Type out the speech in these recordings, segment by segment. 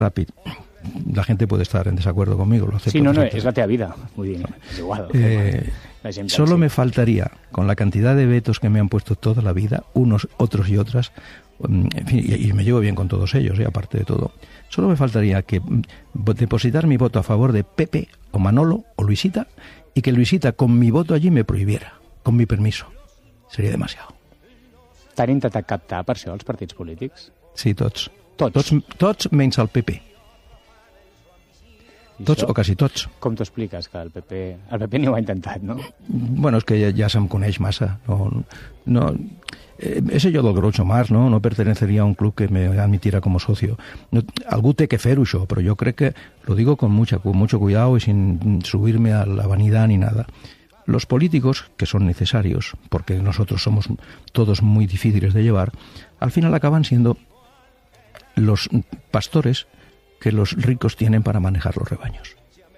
rápido. La gente puede estar en desacuerdo conmigo, lo acepto. Sí, no, es la teva vida, vull dir, és igual. Solo me faltaría, con la cantidad de vetos que me han puesto toda la vida, unos, otros y otras, en fin, y me llevo bien con todos ellos, aparte de todo, solo me faltaría que depositar mi voto a favor de Pepe o Manolo o Luisita, y que Luisita con mi voto allí me prohibiera, con mi permiso. Sería demasiado. T'han intentat captar per això els partits polítics? Sí, tots. Tots? Tots menys el PP. Tots o quasi tots. Com t'ho expliques, que el PP ni ho ha intentat, no? Bueno, és que ja se'm coneix massa. És allò del Groucho Marx, no? No pertenecería a un club que me admitiera como socio. Algú té que fer-ho, això, però jo crec que lo digo con mucho cuidado y sin subirme a la vanidad ni nada. Los políticos, que son necesarios, porque nosotros somos todos muy difíciles de llevar, al final acaban siendo los pastores que los ricos tienen para manejar los rebaños.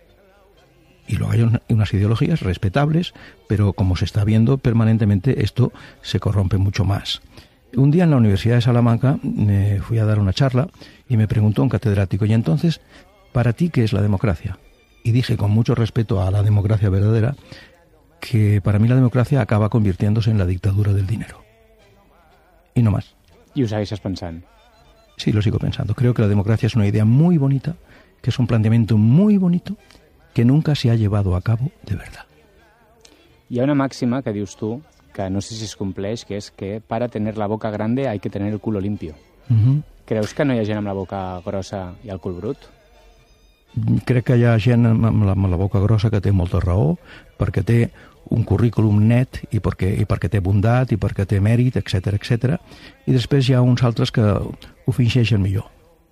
Y luego hay unas ideologías respetables, pero como se está viendo permanentemente, esto se corrompe mucho más. Un día en la Universidad de Salamanca me fui a dar una charla y me preguntó un catedrático, ¿y entonces, para ti qué es la democracia? Y dije con mucho respeto a la democracia verdadera, que para mí la democracia acaba convirtiéndose en la dictadura del dinero. Y no más. I ho segueixes pensant? Sí, lo sigo pensando. Creo que la democracia es una idea muy bonita, que es un planteamiento muy bonito, que nunca se ha llevado a cabo de verdad. Hi ha una màxima que dius tu, que no sé si es compleix, que és que para tener la boca grande hay que tener el culo limpio. Creus que no hi ha gent amb la boca grossa i el cul brut? Crec que hi ha gent amb la boca grossa que té molta raó, perquè té un currículum net i perquè té bondat i perquè té mèrit, etc. I després hi ha uns altres que ho fingeixen millor.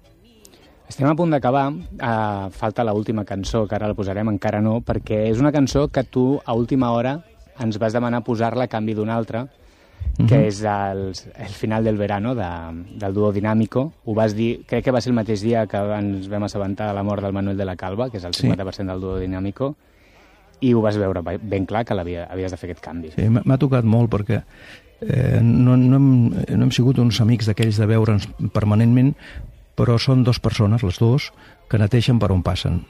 Estem a punt d'acabar. Falta l'última cançó, que ara la posarem, encara no, perquè és una cançó que tu a última hora ens vas demanar posar-la a canvi d'una altra, que és el final del verano del duo Dinámico. Ho vas dir, crec que va ser el mateix dia que ens vam assabentar de la mort del Manuel de la Calva, que és el 50% del duo Dinámico, i ho vas veure ben clar que havies de fer aquest canvi. Sí, m'ha tocat molt perquè no hem sigut uns amics d'aquells de veure'ns permanentment, però són dues persones, les dues, que neteixen per on passen.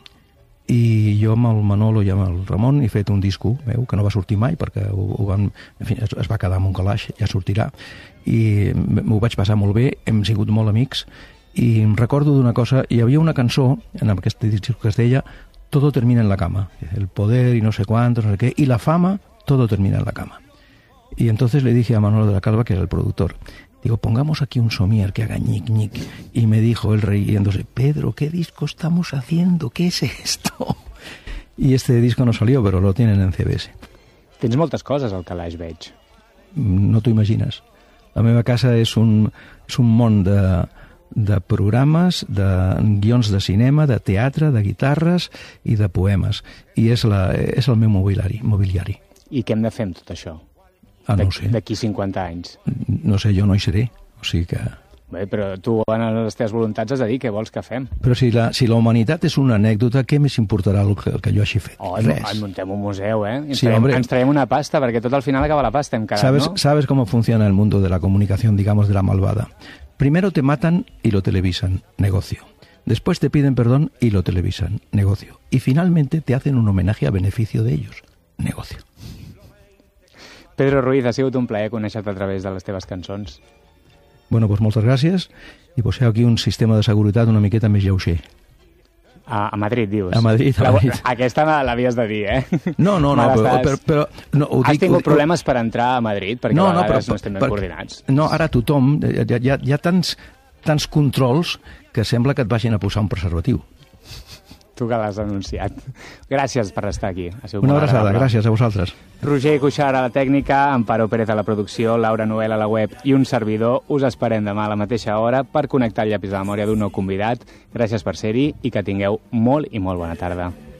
I jo amb el Manolo i amb el Ramon he fet un disco meu, que no va sortir mai perquè es va quedar amb un calaix, ja sortirà, i m'ho vaig passar molt bé, hem sigut molt amics, i em recordo d'una cosa, hi havia una cançó en aquest disco que es deia Todo termina en la cama, el poder y no sé cuánto, no sé qué, y la fama, todo termina en la cama. Y entonces le dije a Manolo de la Calva, que era el productor, digo, pongamos aquí un somier que haga ñic, ñic. Y me dijo él riéndose, Pedro, ¿qué disco estamos haciendo? ¿Qué es esto? Y este disco no salió, pero lo tienen en CBS. Tens moltes coses al calaix, veig. No t'ho imagines. La meva casa és un món de programes, de guions de cinema, de teatre, de guitarres i de poemes. I és el meu mobiliari. I què hem de fer amb tot això? No ho sé. D'aquí 50 anys? No sé, jo no hi seré. O sigui que... Bé, però tu en les teves voluntats has de dir què vols que fem. Però si la humanitat és una anècdota, què més importarà el que jo hagi fet? Res. Muntem un museu, Ens traiem una pasta, perquè tot al final acaba la pasta, hem quedat, ¿no? ¿Sabes cómo funciona el mundo de la comunicación, digamos, de la malvada? Primero te matan y lo televisan, negocio. Después te piden perdón y lo televisan, negocio. Y finalmente te hacen un homenaje a beneficio de ellos, negocio. Pedro Ruiz, ha sigut un plaer conèixer-te a través de les teves cançons. Bueno, pues moltes gràcies, i poseu aquí un sistema de seguretat una miqueta més lleuger. A Madrid, dius? A Madrid. Aquesta l'havies de dir, No, però has tingut problemes per entrar a Madrid, perquè a vegades no estem ben coordinats. No, ara tothom, hi ha tants controls que sembla que et vagin a posar un preservatiu. Tu que l'has anunciat. Gràcies per estar aquí. Una abraçada, gràcies a vosaltres. Roger Cuixart a la tècnica, Amparo Pérez a la producció, Laura Noel a la web i un servidor. Us esperem demà a la mateixa hora per connectar el llapis de memòria d'un nou convidat. Gràcies per ser-hi i que tingueu molt i molt bona tarda.